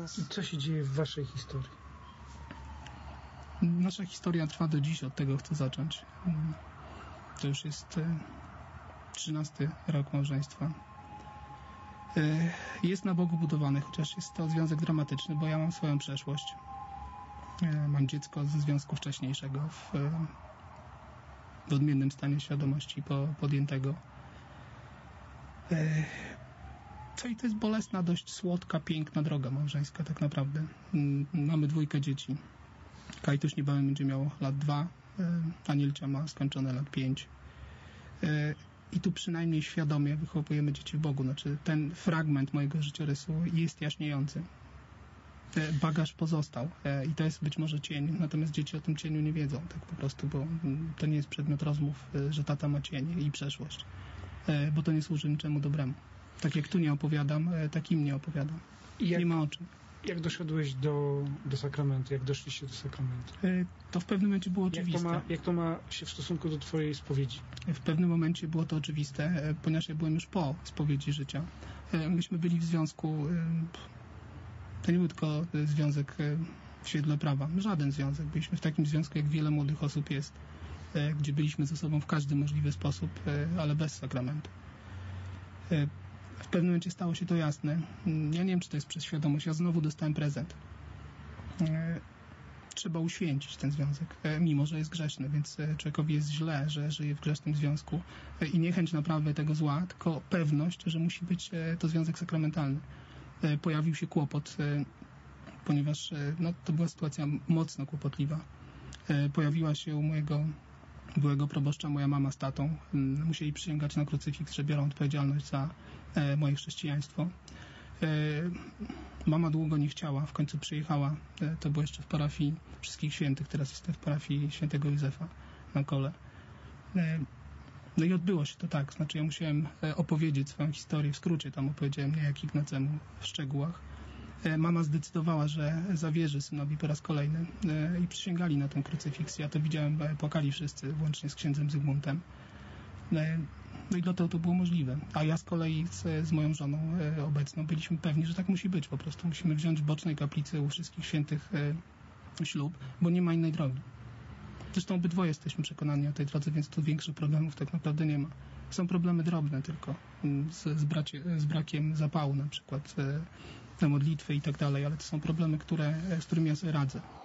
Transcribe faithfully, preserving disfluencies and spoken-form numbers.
nas. I co się dzieje w waszej historii? Nasza historia trwa do dziś, od tego chcę zacząć. To już jest trzynasty rok małżeństwa. Jest na Bogu budowany, chociaż jest to związek dramatyczny, bo ja mam swoją przeszłość. Mam dziecko ze związku wcześniejszego w, w odmiennym stanie świadomości po, podjętego. Co i to jest bolesna, dość słodka, piękna droga małżeńska tak naprawdę. Mamy dwójkę dzieci. Kajtuś niebawem będzie miał lat dwa, Anielcia ma skończone lat pięć. I tu przynajmniej świadomie wychowujemy dzieci w Bogu. Znaczy ten fragment mojego życiorysu jest jaśniejący. Bagaż pozostał i to jest być może cień, natomiast dzieci o tym cieniu nie wiedzą, tak po prostu, bo to nie jest przedmiot rozmów, że tata ma cień i przeszłość, bo to nie służy niczemu dobremu. Tak jak tu nie opowiadam, tak im nie opowiadam. Jak, nie ma o czym. Jak doszedłeś do, do sakramentu? Jak doszliście do sakramentu? To w pewnym momencie było oczywiste. Jak to, ma, jak to ma się w stosunku do twojej spowiedzi? W pewnym momencie było to oczywiste, ponieważ ja byłem już po spowiedzi życia. Myśmy byli w związku, to nie był tylko związek w świetle prawa, żaden związek. Byliśmy w takim związku, jak wiele młodych osób jest, gdzie byliśmy ze sobą w każdy możliwy sposób, ale bez sakramentu. W pewnym momencie stało się to jasne. Ja nie wiem, czy to jest przez świadomość. Ja znowu dostałem prezent. Trzeba uświęcić ten związek, mimo że jest grzeszny, więc człowiekowi jest źle, że żyje w grzesznym związku i nie chęć naprawy tego zła, tylko pewność, że musi być to związek sakramentalny. Pojawił się kłopot, ponieważ no, to była sytuacja mocno kłopotliwa. Pojawiła się u mojego byłego proboszcza moja mama z tatą. Musieli przysięgać na krucyfiks, że biorą odpowiedzialność za moje chrześcijaństwo. Mama długo nie chciała, w końcu przyjechała. To było jeszcze w parafii Wszystkich Świętych, teraz jestem w parafii Świętego Józefa na Kole. No i odbyło się to tak, znaczy ja musiałem opowiedzieć swoją historię, w skrócie tam opowiedziałem, nie jak Ignacemu w szczegółach. Mama zdecydowała, że zawierzy synowi po raz kolejny i przysięgali na ten krucyfiks. Ja to widziałem, płakali wszyscy, włącznie z księdzem Zygmuntem. No i dlatego to było możliwe. A ja z kolei z, z moją żoną obecną byliśmy pewni, że tak musi być. Po prostu musimy wziąć w bocznej kaplicy u Wszystkich Świętych ślub, bo nie ma innej drogi. Zresztą obydwoje jesteśmy przekonani o tej drodze, więc tu większych problemów tak naprawdę nie ma. Są problemy drobne tylko, z, z, bracie, z brakiem zapału na przykład, na modlitwy i tak dalej, ale to są problemy, które, z którymi ja sobie radzę.